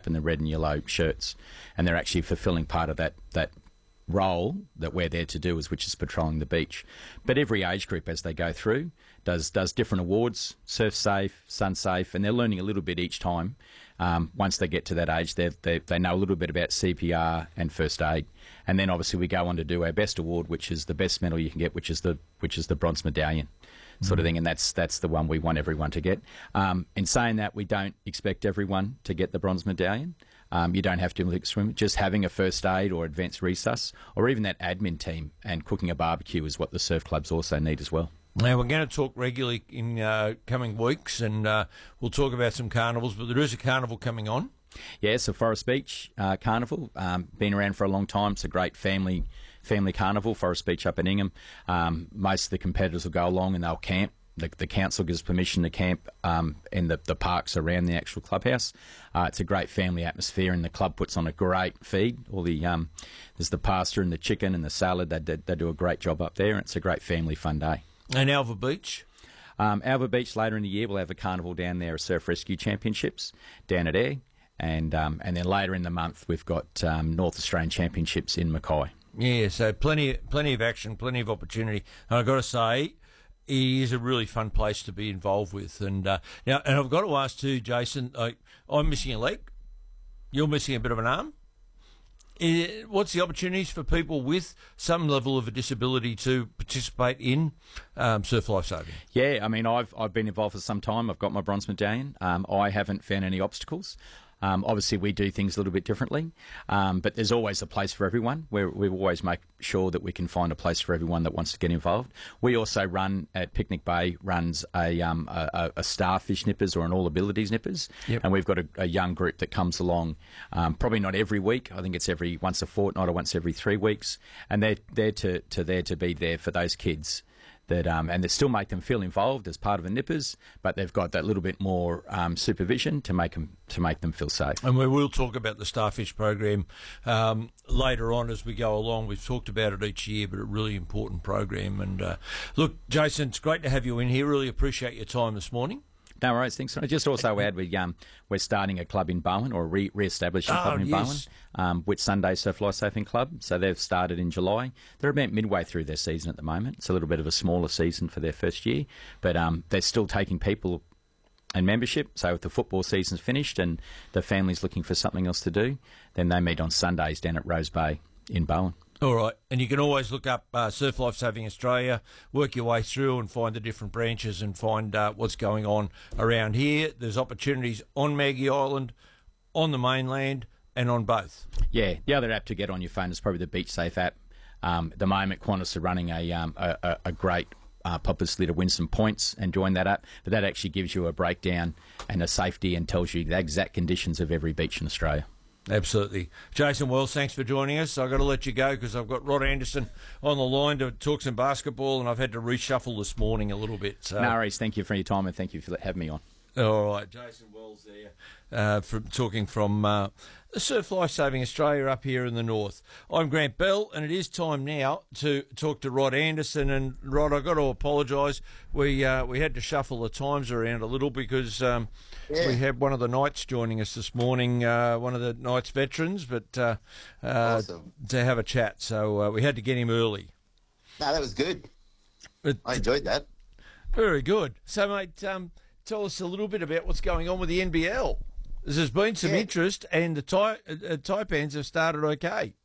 and the red and yellow shirts, and they're actually fulfilling part of that role that we're there to do, which is patrolling the beach. But every age group, as they go through, does different awards, surf safe, sun safe, and they're learning a little bit each time. Once they get to that age, they know a little bit about CPR and first aid, and then obviously we go on to do our best award, which is the best medal you can get, which is the bronze medallion. Sort of thing, and that's the one we want everyone to get. In saying that, we don't expect everyone to get the bronze medallion. You don't have to Olympic swim. Just having a first aid or advanced resus, or even that admin team and cooking a barbecue is what the surf clubs also need as well. Now, we're going to talk regularly in coming weeks, and we'll talk about some carnivals, but there is a carnival coming on. Yeah, so Forest Beach Carnival, been around for a long time. It's a great family carnival, Forest Beach up in Ingham. Most of the competitors will go along and they'll camp. The council gives permission to camp in the parks around the actual clubhouse. It's a great family atmosphere, and the club puts on a great feed. All the there's the pasta and the chicken and the salad. They do a great job up there, and it's a great family fun day. And Alva Beach? Alva Beach, later in the year, we'll have a carnival down there, a Surf Rescue Championships down at Ayr. And then later in the month, we've got North Australian Championships in Mackay. Yeah, so plenty of action, plenty of opportunity. And I've got to say, it is a really fun place to be involved with. And now, and I've got to ask too, Jason, I'm missing a leg. You're missing a bit of an arm. What's the opportunities for people with some level of a disability to participate in surf lifesaving? Yeah, I mean, I've been involved for some time. I've got my bronze medallion. I haven't found any obstacles. Obviously, we do things a little bit differently, but there's always a place for everyone. We always make sure that we can find a place for everyone that wants to get involved. We also run at Picnic Bay runs a starfish nippers or an all abilities nippers, yep. And we've got a young group that comes along. Probably not every week. I think it's every once a fortnight or once every 3 weeks, and they're there to be there for those kids. That and they still make them feel involved as part of the nippers, but they've got that little bit more supervision to make them feel safe. And we will talk about the Starfish program later on as we go along. We've talked about it each year, but a really important program. And look, Jason, it's great to have you in here. Really appreciate your time this morning. No worries, thanks. I just also add we're starting a club in Bowen, or re-establishing a club in Bowen, with Sunday Surf Lifesaving Club. So they've started in July. They're about midway through their season at the moment. It's a little bit of a smaller season for their first year, but they're still taking people and membership. So if the football season's finished and the family's looking for something else to do, then they meet on Sundays down at Rose Bay in Bowen. All right, and you can always look up Surf Lifesaving Australia, work your way through and find the different branches and find what's going on around here. There's opportunities on Maggie Island, on the mainland, and on both. Yeah, the other app to get on your phone is probably the Beach Safe app. At the moment, Qantas are running a great publicity to win some points and join that app, but that actually gives you a breakdown and a safety and tells you the exact conditions of every beach in Australia. Absolutely. Jason Wells, thanks for joining us. I've got to let you go because I've got Rod Anderson on the line to talk some basketball, and I've had to reshuffle this morning a little bit. So. No worries. Thank you for your time, and thank you for having me on. All right, Jason Wells there, talking from Surf Lifesaving Australia up here in the north. I'm Grant Bell, and it is time now to talk to Rod Anderson. And Rod, I've got to apologise. We had to shuffle the times around a little because we had one of the Knights joining us this morning, one of the Knights veterans, but awesome. To have a chat. So we had to get him early. No, that was good. I enjoyed that. Very good. So, mate, tell us a little bit about what's going on with the NBL. There's been some interest, and the Taipans have started okay.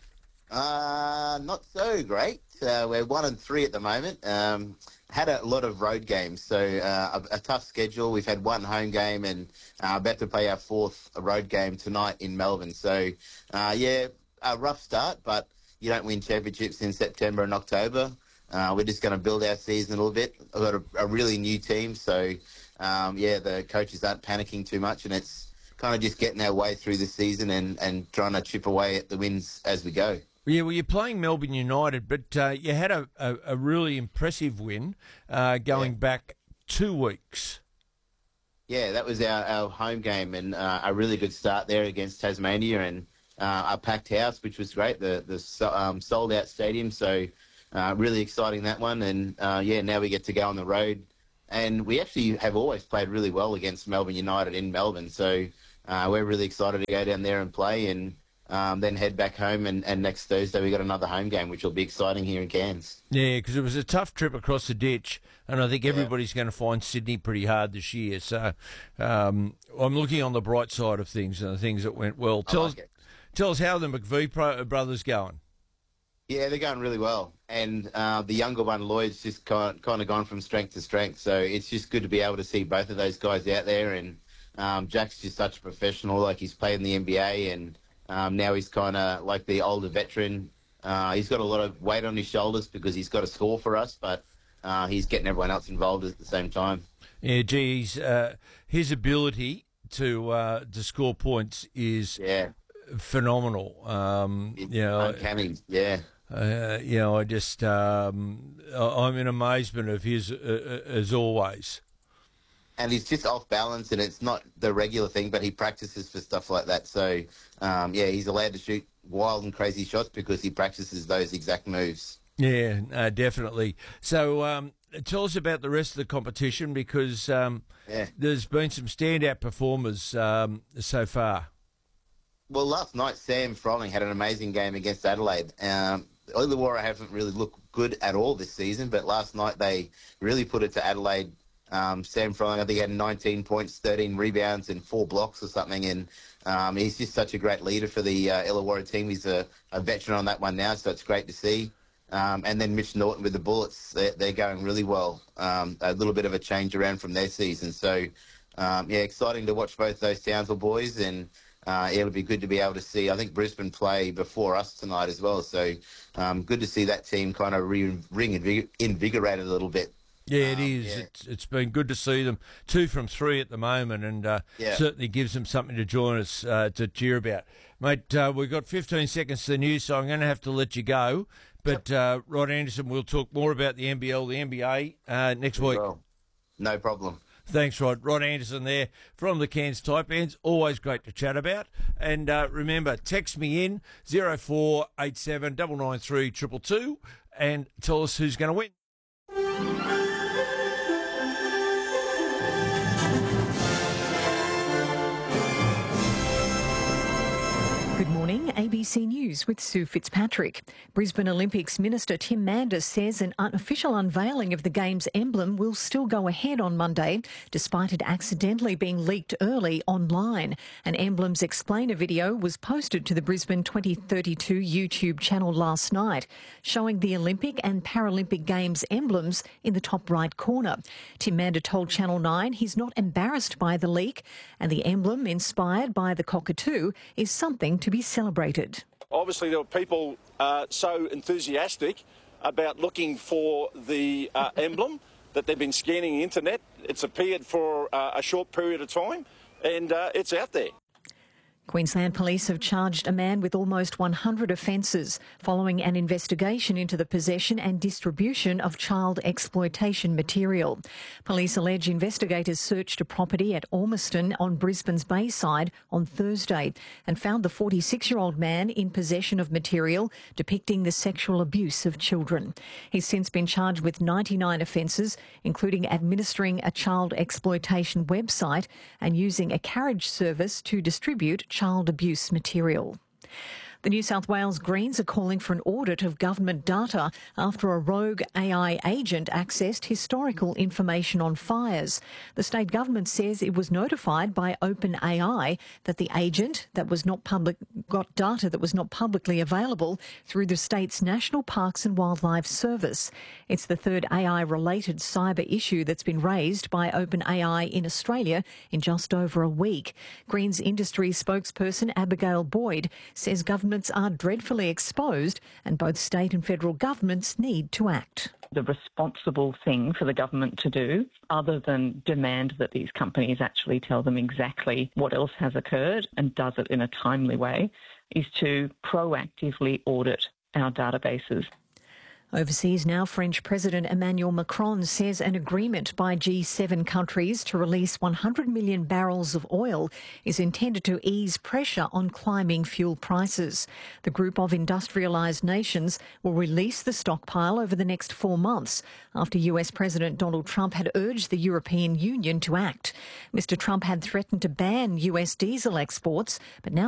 Not so great. We're 1-3 at the moment. Had a lot of road games, so a tough schedule. We've had one home game and about to play our fourth road game tonight in Melbourne. So, a rough start, but you don't win championships in September and October. We're just going to build our season a little bit. We've got a really new team, so the coaches aren't panicking too much, and it's kind of just getting our way through the season and trying to chip away at the wins as we go. Yeah, well, you're playing Melbourne United, but you had a really impressive win going back 2 weeks. Yeah, that was our home game, and a really good start there against Tasmania, and a packed house, which was great, the sold-out stadium, so really exciting, that one. And, now we get to go on the road. And we actually have always played really well against Melbourne United in Melbourne, so we're really excited to go down there and play and then head back home. And next Thursday we got another home game, which will be exciting here in Cairns. Yeah, because it was a tough trip across the ditch, and I think everybody's going to find Sydney pretty hard this year. So I'm looking on the bright side of things and the things that went well. Tell us how the McVie brothers going. Yeah, they're going really well. And the younger one, Lloyd's, just kind of gone from strength to strength. So it's just good to be able to see both of those guys out there. And Jack's just such a professional. Like, he's played in the NBA, and now he's kind of like the older veteran. He's got a lot of weight on his shoulders because he's got to score for us, but he's getting everyone else involved at the same time. Yeah, geez, his ability to score points is phenomenal. Uncanny, yeah. I just I'm in amazement of his as always. And he's just off balance, and it's not the regular thing, but he practices for stuff like that. So, he's allowed to shoot wild and crazy shots because he practices those exact moves. Yeah, definitely. So, tell us about the rest of the competition because there's been some standout performers so far. Well, last night, Sam Froling had an amazing game against Adelaide. Illawarra haven't really looked good at all this season, but last night they really put it to Adelaide. Sam Froling, I think, had 19 points, 13 rebounds, and 4 blocks or something. And he's just such a great leader for the Illawarra team. He's a veteran on that one now, so it's great to see. And then Mitch Norton with the Bullets, they're going really well. A little bit of a change around from their season. So, exciting to watch both those Townsville boys, and it'll be good to be able to see, I think, Brisbane play before us tonight as well. So good to see that team kind of invigorated a little bit. Yeah, it is. Yeah. It's been good to see them 2 from 3 at the moment, and certainly gives them something to join us to cheer about. Mate, we've got 15 seconds to the news, so I'm going to have to let you go. But Rod Anderson, we'll talk more about the NBL, the NBA next week. Well, no problem. Thanks, Rod. Rod Anderson there from the Cairns Taipans. Always great to chat about. And remember, text me in 0487 993 222 and tell us who's going to win. Good morning, ABC News with Sue Fitzpatrick. Brisbane Olympics Minister Tim Manders says an unofficial unveiling of the Games emblem will still go ahead on Monday, despite it accidentally being leaked early online. An Emblems Explainer video was posted to the Brisbane 2032 YouTube channel last night, showing the Olympic and Paralympic Games emblems in the top right corner. Tim Manders told Channel 9 he's not embarrassed by the leak, and the emblem, inspired by the cockatoo, is something to be celebrated. Obviously, there were people so enthusiastic about looking for the emblem that they've been scanning the internet. It's appeared for a short period of time, and it's out there. Queensland Police have charged a man with almost 100 offences following an investigation into the possession and distribution of child exploitation material. Police allege investigators searched a property at Ormiston on Brisbane's Bayside on Thursday and found the 46-year-old man in possession of material depicting the sexual abuse of children. He's since been charged with 99 offences, including administering a child exploitation website and using a carriage service to distribute child abuse material. The New South Wales Greens are calling for an audit of government data after a rogue AI agent accessed historical information on fires. The state government says it was notified by OpenAI that the agent got data that was not publicly available through the state's National Parks and Wildlife Service. It's the third AI-related cyber issue that's been raised by OpenAI in Australia in just over a week. Greens industry spokesperson Abigail Boyd says governments are dreadfully exposed and both state and federal governments need to act. The responsible thing for the government to do, other than demand that these companies actually tell them exactly what else has occurred and does it in a timely way, is to proactively audit our databases. Overseas now, French President Emmanuel Macron says an agreement by G7 countries to release 100 million barrels of oil is intended to ease pressure on climbing fuel prices. The group of industrialised nations will release the stockpile over the next 4 months after US President Donald Trump had urged the European Union to act. Mr Trump had threatened to ban US diesel exports, but now